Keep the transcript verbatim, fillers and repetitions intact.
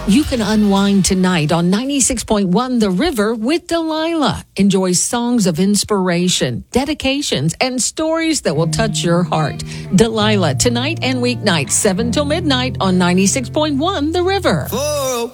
You can unwind tonight on ninety-six point one The River with Delilah. Enjoy songs of inspiration, dedications, and stories that will touch your heart. Delilah, tonight and weeknight, seven till midnight on ninety-six point one The River.